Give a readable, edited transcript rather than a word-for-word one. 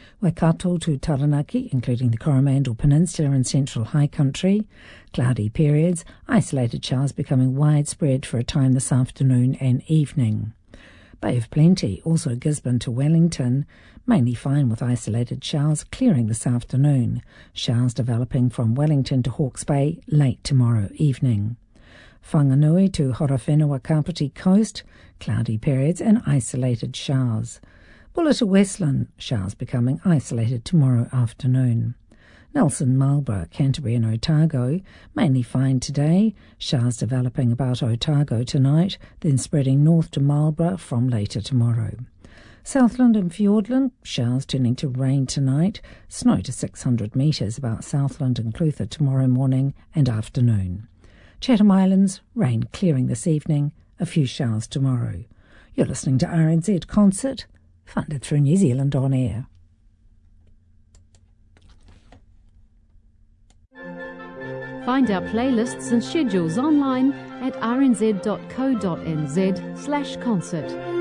Waikato to Taranaki, including the Coromandel Peninsula and Central High Country. Cloudy periods, isolated showers becoming widespread for a time this afternoon and evening. Bay of Plenty, also Gisborne to Wellington, mainly fine with isolated showers clearing this afternoon. Showers developing from Wellington to Hawke's Bay late tomorrow evening. Whanganui to Horowhenua Kapiti Coast, cloudy periods and isolated showers. Bulla to Westland, showers becoming isolated tomorrow afternoon. Nelson, Marlborough, Canterbury and Otago, mainly fine today, showers developing about Otago tonight, then spreading north to Marlborough from later tomorrow. Southland and Fiordland, showers turning to rain tonight, snow to 600 metres about Southland and Clutha tomorrow morning and afternoon. Chatham Islands, rain clearing this evening, a few showers tomorrow. You're listening to RNZ Concert, funded through New Zealand On Air. Find our playlists and schedules online at rnz.co.nz/concert.